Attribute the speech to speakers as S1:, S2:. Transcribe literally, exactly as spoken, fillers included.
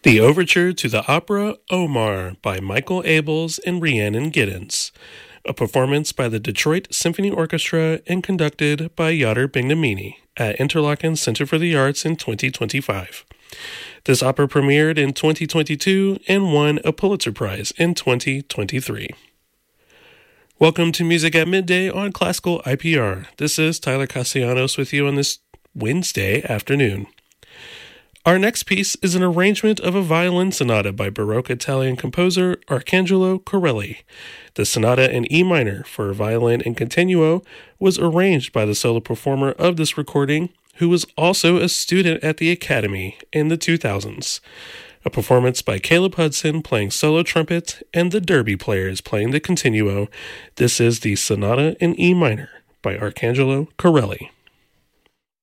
S1: The Overture to the Opera Omar by Michael Abels and Rhiannon Giddens, a performance by the Detroit Symphony Orchestra and conducted by Yoder Bignamini at Interlochen Center for the Arts in twenty twenty-five. This opera premiered in twenty twenty-two and won a Pulitzer Prize in twenty twenty-three. Welcome to Music at Midday on Classical I P R. This is Tyler Castellanos with you on this Wednesday afternoon. Our next piece is an arrangement of a violin sonata by Baroque Italian composer Arcangelo Corelli. The sonata in E minor for violin and continuo was arranged by the solo performer of this recording, who was also a student at the Academy in the two thousands. A performance by Caleb Hudson playing solo trumpet and the Derby Players playing the continuo. This is the sonata in E minor by Arcangelo Corelli.